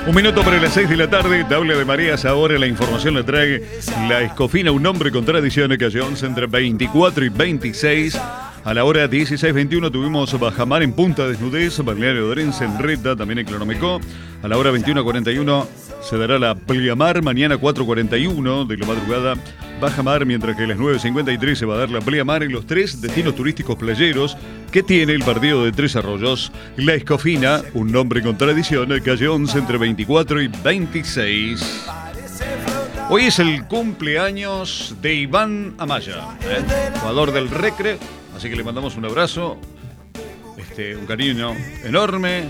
Un minuto para las 6 de la tarde, tabla de mareas. Ahora la información la trae la Escofina, un hombre con tradiciones, calle 11 entre 24 y 26. A la hora 16:21 tuvimos bajamar en Punta Desnudez, balneario de Orense en Reta, también en Clonomecó. A la hora 21:41 se dará la pleamar, mañana 4:41 de la madrugada bajamar, mientras que a las 9:53 se va a dar la pleamar en los tres destinos turísticos playeros que tiene el partido de Tres Arroyos. La Escofina, un nombre con tradición, calle 11 entre 24 y 26. Hoy es el cumpleaños de Iván Amaya, jugador del Recre, así que le mandamos un abrazo, un cariño enorme.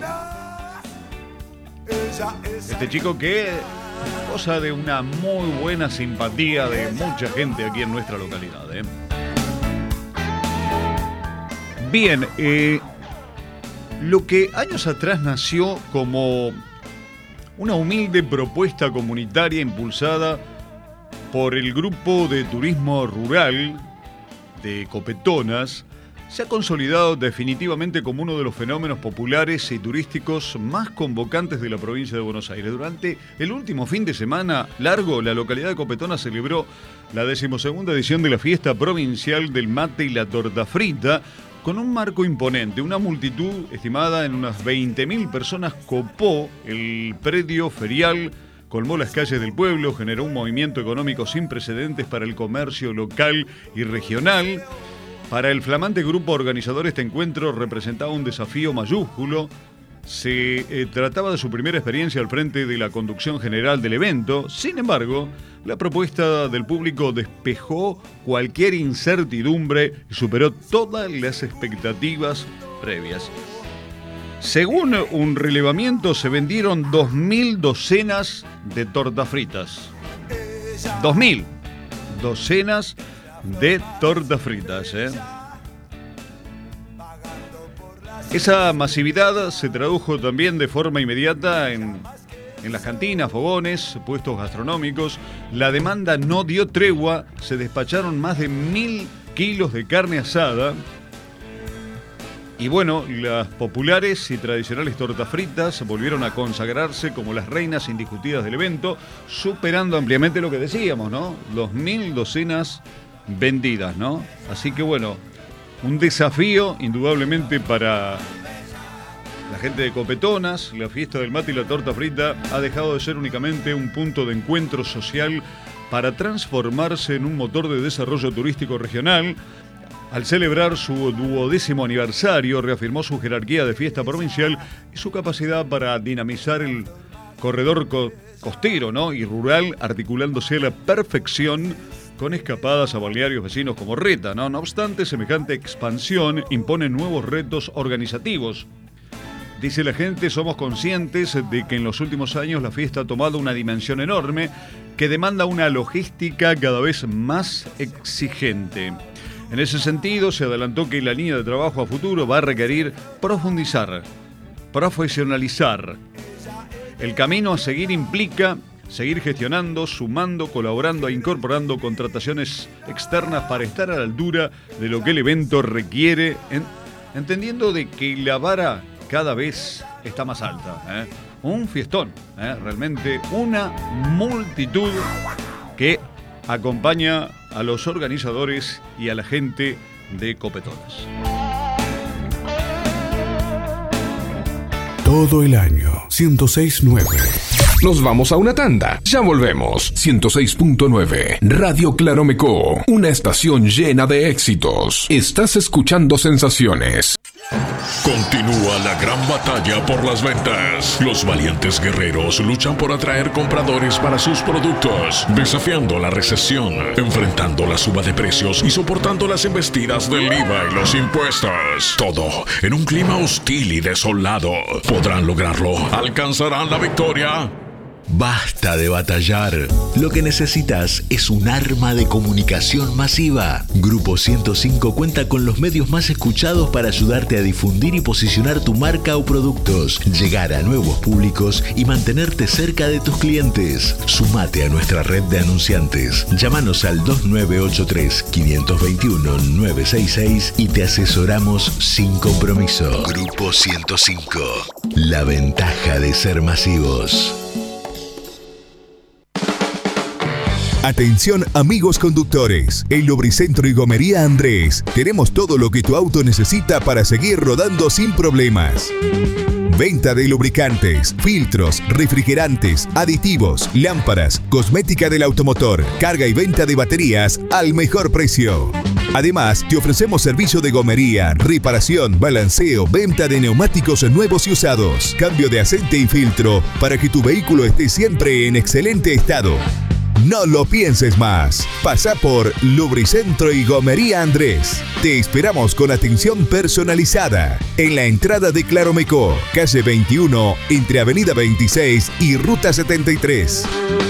Este chico que goza de una muy buena simpatía de mucha gente aquí en nuestra localidad. Bien, lo que años atrás nació como una humilde propuesta comunitaria impulsada por el grupo de turismo rural de Copetonas se ha consolidado definitivamente como uno de los fenómenos populares y turísticos más convocantes de la provincia de Buenos Aires. Durante el último fin de semana largo, la localidad de Copetonas celebró la 12ª edición de la fiesta provincial del mate y la torta frita, con un marco imponente. Una multitud estimada en unas 20.000 personas copó el predio ferial, colmó las calles del pueblo, generó un movimiento económico sin precedentes para el comercio local y regional. Para el flamante grupo organizador, este encuentro representaba un desafío mayúsculo. Se trataba de su primera experiencia al frente de la conducción general del evento. Sin embargo, la propuesta del público despejó cualquier incertidumbre y superó todas las expectativas previas. Según un relevamiento, se vendieron 2.000 docenas de tortas fritas. 2.000 docenas de tortas fritas, Esa masividad se tradujo también de forma inmediata en las cantinas, fogones, puestos gastronómicos. La demanda no dio tregua, se despacharon más de 1.000 kilos de carne asada. Y bueno, las populares y tradicionales tortas fritas volvieron a consagrarse como las reinas indiscutidas del evento, superando ampliamente lo que decíamos, ¿no? 2.000 docenas vendidas, ¿no? Así que bueno, un desafío indudablemente para la gente de Copetonas. La fiesta del mate y la torta frita ha dejado de ser únicamente un punto de encuentro social para transformarse en un motor de desarrollo turístico regional. Al celebrar su 12º aniversario, reafirmó su jerarquía de fiesta provincial y su capacidad para dinamizar el corredor costero, ¿no?, y rural, articulándose a la perfección con escapadas a balnearios vecinos como Reta, ¿no? No obstante, semejante expansión impone nuevos retos organizativos. Dice la gente, somos conscientes de que en los últimos años la fiesta ha tomado una dimensión enorme que demanda una logística cada vez más exigente. En ese sentido, se adelantó que la línea de trabajo a futuro va a requerir profundizar, profesionalizar. El camino a seguir implica seguir gestionando, sumando, colaborando e incorporando contrataciones externas para estar a la altura de lo que el evento requiere, entendiendo de que la vara cada vez está más alta. Un fiestón, realmente una multitud que acompaña a los organizadores y a la gente de Copetonas. Todo el año, 106.9. Nos vamos a una tanda. Ya volvemos. 106.9. Radio Claromecó. Una estación llena de éxitos. Estás escuchando Sensaciones. Continúa la gran batalla por las ventas. Los valientes guerreros luchan por atraer compradores para sus productos, desafiando la recesión, enfrentando la suba de precios y soportando las embestidas del IVA y los impuestos. Todo en un clima hostil y desolado. ¿Podrán lograrlo? ¿Alcanzarán la victoria? Basta de batallar. Lo que necesitas es un arma de comunicación masiva. Grupo 105 cuenta con los medios más escuchados para ayudarte a difundir y posicionar tu marca o productos, llegar a nuevos públicos y mantenerte cerca de tus clientes. Sumate a nuestra red de anunciantes. Llámanos al 2983-521-966 y te asesoramos sin compromiso. Grupo 105. La ventaja de ser masivos. Atención amigos conductores, en Lubricentro y Gomería Andrés tenemos todo lo que tu auto necesita para seguir rodando sin problemas. Venta de lubricantes, filtros, refrigerantes, aditivos, lámparas, cosmética del automotor, carga y venta de baterías al mejor precio. Además, te ofrecemos servicio de gomería, reparación, balanceo, venta de neumáticos nuevos y usados, cambio de aceite y filtro para que tu vehículo esté siempre en excelente estado. No lo pienses más. Pasa por Lubricentro y Gomería Andrés. Te esperamos con atención personalizada en la entrada de Claromecó, calle 21, entre Avenida 26 y Ruta 73.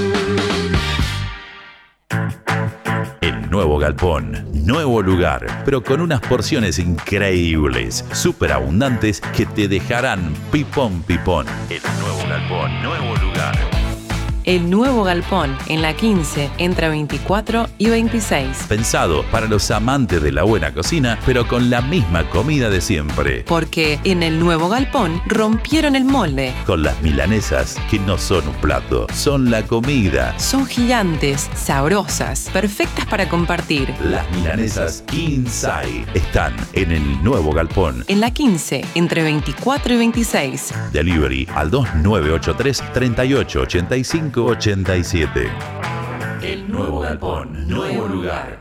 El nuevo galpón, nuevo lugar, pero con unas porciones increíbles, súper abundantes que te dejarán pipón pipón. El nuevo galpón, nuevo lugar. El nuevo galpón, en la 15, entre 24 y 26. Pensado para los amantes de la buena cocina, pero con la misma comida de siempre. Porque en el nuevo galpón rompieron el molde. Con las milanesas, que no son un plato, son la comida. Son gigantes, sabrosas, perfectas para compartir. Las milanesas Kinsai están en el nuevo galpón. En la 15, entre 24 y 26. Delivery al 2983 3885 87. El nuevo galpón, nuevo lugar.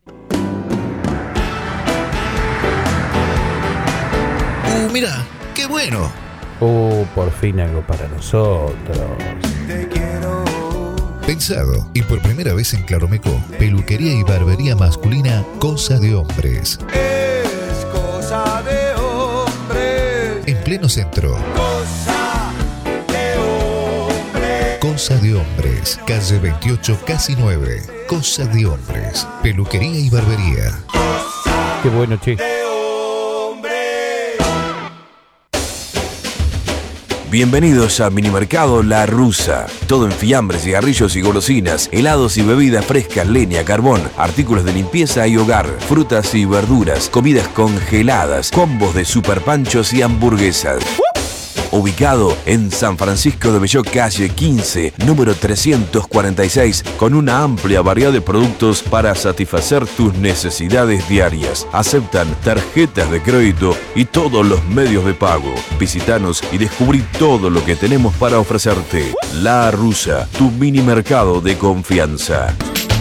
Mira, qué bueno. Por fin algo para nosotros. Te quiero. Pensado y por primera vez en Claromecó, peluquería y barbería masculina, Cosa de Hombres. Es cosa de hombres. En pleno centro. Cosa de Hombres, calle 28, casi 9. Cosa de Hombres, peluquería y barbería. Qué bueno, che. Bienvenidos a Minimercado La Rusa. Todo en fiambres, cigarrillos y golosinas, helados y bebidas frescas, leña, carbón, artículos de limpieza y hogar, frutas y verduras, comidas congeladas, combos de superpanchos y hamburguesas. Ubicado en San Francisco de Belló, calle 15, número 346, con una amplia variedad de productos para satisfacer tus necesidades diarias. Aceptan tarjetas de crédito y todos los medios de pago. Visítanos y descubrí todo lo que tenemos para ofrecerte. La Rusa, tu mini mercado de confianza.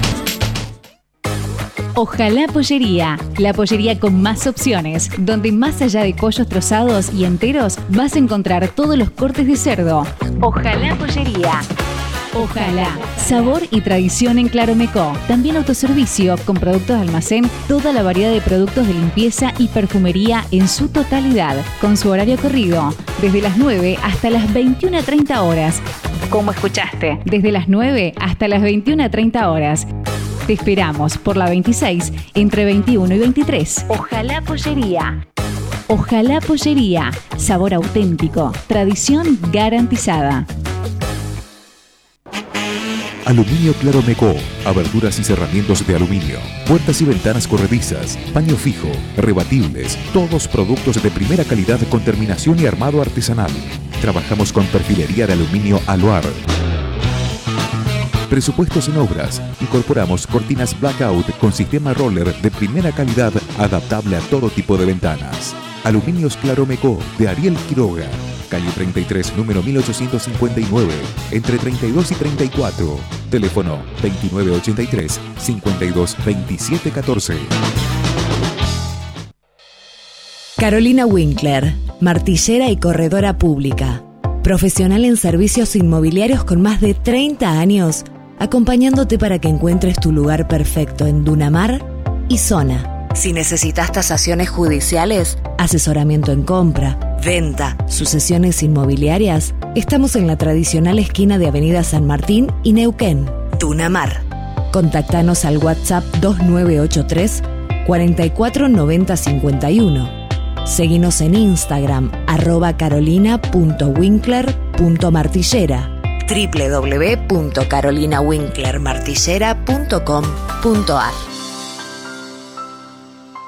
Ojalá Pollería, la pollería con más opciones, donde más allá de pollos trozados y enteros vas a encontrar todos los cortes de cerdo. Ojalá Pollería. Ojalá. Sabor y tradición en Claromecó. También autoservicio con productos de almacén, toda la variedad de productos de limpieza y perfumería en su totalidad, con su horario corrido, desde las 9 hasta las 21:30 horas. Como escuchaste, desde las 9 hasta las 21:30 horas. Te esperamos por la 26, entre 21 y 23. Ojalá Pollería. Ojalá Pollería. Sabor auténtico. Tradición garantizada. Aluminio Claromecó, aberturas y cerramientos de aluminio, puertas y ventanas corredizas, paño fijo, rebatibles, todos productos de primera calidad con terminación y armado artesanal. Trabajamos con perfilería de aluminio Aluar. Presupuestos en obras. Incorporamos cortinas blackout con sistema roller de primera calidad adaptable a todo tipo de ventanas. Aluminios Claromecó de Ariel Quiroga. Calle 33, número 1859, entre 32 y 34. Teléfono 2983-522714. Carolina Winkler, martillera y corredora pública. Profesional en servicios inmobiliarios con más de 30 años, acompañándote para que encuentres tu lugar perfecto en Dunamar y zona. Si necesitas tasaciones judiciales, asesoramiento en compra, venta, sucesiones inmobiliarias, estamos en la tradicional esquina de Avenida San Martín y Neuquén, Dunamar. Contactanos al WhatsApp 2983 449051. Seguinos en Instagram @carolina.winkler.martillera, www.carolinawinklermartillera.com.ar.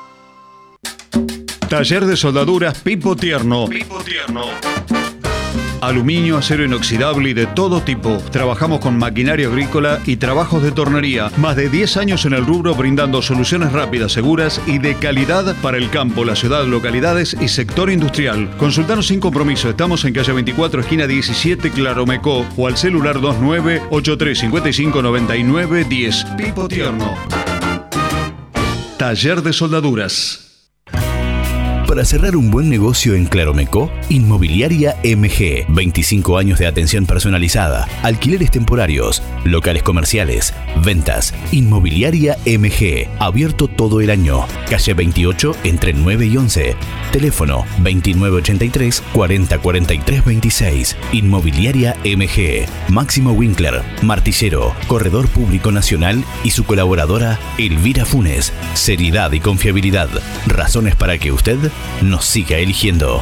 Taller de soldaduras Pipo Tierno. Aluminio, acero inoxidable y de todo tipo. Trabajamos con maquinaria agrícola y trabajos de tornería. Más de 10 años en el rubro brindando soluciones rápidas, seguras y de calidad para el campo, la ciudad, localidades y sector industrial. Consultanos sin compromiso. Estamos en calle 24, esquina 17, Claromecó, o al celular 2983559910. Pipo Tierno. Taller de soldaduras. Para cerrar un buen negocio en Claromecó, Inmobiliaria MG. 25 años de atención personalizada, alquileres temporarios, locales comerciales, ventas. Inmobiliaria MG. Abierto todo el año. Calle 28 entre 9 y 11. Teléfono 2983 4043 26. Inmobiliaria MG. Máximo Winkler, Martillero, Corredor Público Nacional y su colaboradora Elvira Funes. Seriedad y confiabilidad. Razones para que usted nos siga eligiendo.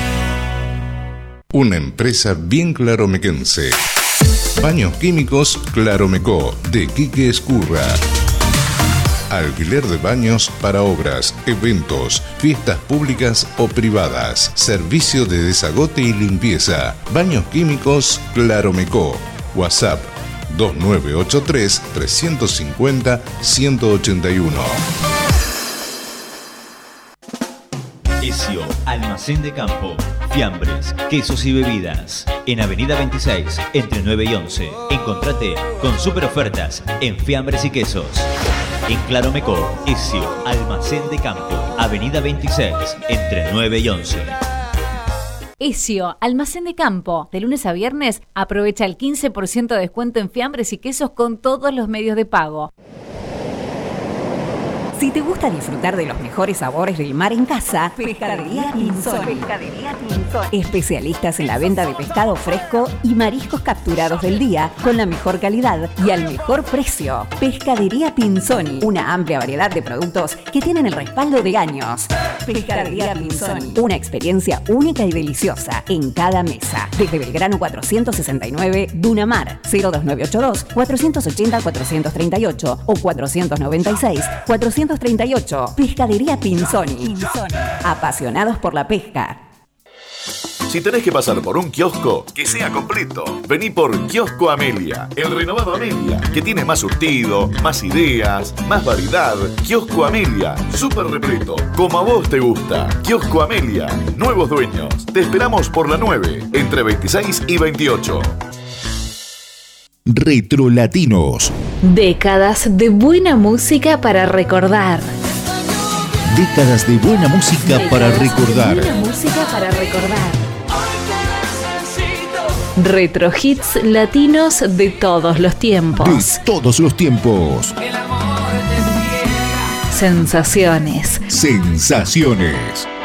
Una empresa bien claromequense. Baños Químicos Claromecó, de Quique Escurra. Alquiler de baños para obras, eventos, fiestas públicas o privadas. Servicio de desagote y limpieza. Baños Químicos Claromecó. WhatsApp 2983 350 181. Esio, almacén de campo, fiambres, quesos y bebidas. En Avenida 26, entre 9 y 11. Encontrate con super ofertas en fiambres y quesos. En Claromecó, Esio, almacén de campo, Avenida 26, entre 9 y 11. Esio, almacén de campo. De lunes a viernes, aprovecha el 15% de descuento en fiambres y quesos con todos los medios de pago. Si te gusta disfrutar de los mejores sabores del mar en casa, Pescadería Pinzoni. Especialistas en la venta de pescado fresco y mariscos capturados del día con la mejor calidad y al mejor precio. Pescadería Pinzoni, una amplia variedad de productos que tienen el respaldo de años. Pescadería Pinzoni, una experiencia única y deliciosa en cada mesa. Desde Belgrano 469, Dunamar, 02982 480 438 o 496 438. Pescadería Pinzoni. Apasionados por la pesca. Si tenés que pasar por un kiosco, que sea completo. Vení por Kiosco Amelia, el renovado Amelia, que tiene más surtido, más ideas, más variedad. Kiosco Amelia, súper repleto, como a vos te gusta. Kiosco Amelia, nuevos dueños. Te esperamos por la 9, entre 26 y 28. Retrolatinos. Décadas de buena música para recordar. Décadas de buena música para recordar. Buena música para recordar. Retro hits latinos de todos los tiempos. De todos los tiempos. Sensaciones. Sensaciones.